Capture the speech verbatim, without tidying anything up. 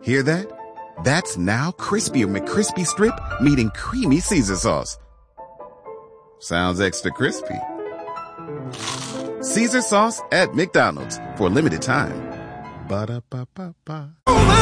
Hear that? That's now crispy McCrispy strip meeting creamy Caesar sauce. Sounds extra crispy. Caesar sauce at McDonald's for a limited time. Ba-da-ba-ba-ba.